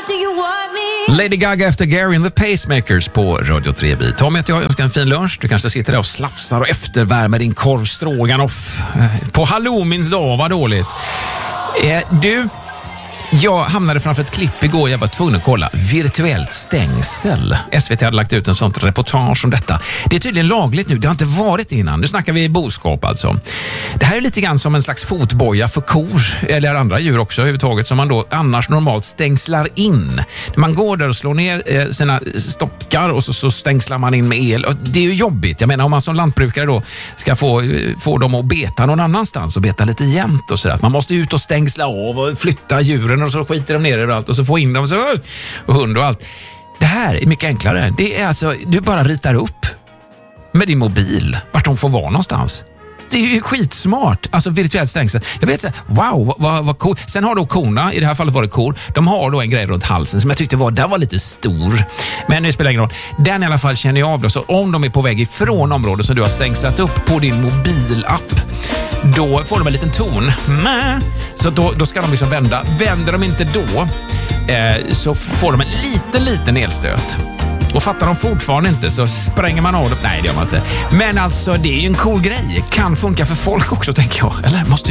do you want me? Lady Gaga efter Gary and the Pacemakers på Radio 3B. Tom heter jag ska en fin lunch. Du kanske sitter där och slafsar och eftervärmer din korv stroganoff på halloumins dag, vad dåligt. Jag hamnade framför ett klipp igår. Jag var tvungen att kolla. Virtuellt stängsel. SVT hade lagt ut en sånt reportage om detta. Det är tydligen lagligt nu. Det har inte varit innan. Nu snackar vi boskap alltså. Det här är lite grann som en slags fotboja för kor eller andra djur också överhuvudtaget som man då annars normalt stängslar in. Man går där och slår ner sina stockar och så stängslar man in med el. Och det är ju jobbigt. Jag menar om man som lantbrukare då ska få dem att beta någon annanstans och beta lite jämnt och sådär. Man måste ut och stängsla av och flytta djuren och så skiter de ner överallt och så får in dem och hund och allt. Det här är mycket enklare. Det är alltså, du bara ritar upp med din mobil vart de får vara någonstans. Det är ju skitsmart. Alltså virtuellt stängsel. Jag vet så här, wow, vad cool. Sen har då korna, i det här fallet var det kor, de har då en grej runt halsen som jag tyckte var lite stor. Men nu spelar ingen roll. Den i alla fall känner jag av då. Så om de är på väg ifrån området som du har stängslat upp på din mobilapp, då får de en liten ton. Så då ska de liksom vända. Vänder de inte då så får de en liten elstöt. Och fattar de fortfarande inte så spränger man av dem. Nej, det gör man inte. Men alltså, det är ju en cool grej. Kan funka för folk också, tänker jag. Eller måste ju.